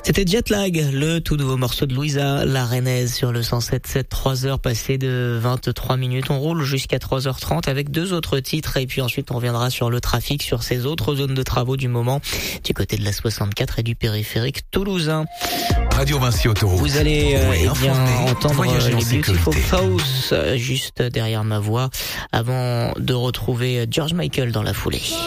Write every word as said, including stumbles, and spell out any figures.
C'était Jetlag, le tout nouveau morceau de Louisa La Rennaise sur le cent sept sept, trois heures passées de vingt-trois minutes. On roule jusqu'à trois heures trente avec deux autres titres et puis ensuite on reviendra sur le trafic sur ces autres zones de travaux du moment du côté de la soixante-quatre et du périphérique toulousain. Radio Vinci Autoroute. Vous allez euh, Oui, eh bien informé, entendre voyager en les Beautiful sécurité. House juste derrière ma voix avant de retrouver George Michael dans la foulée.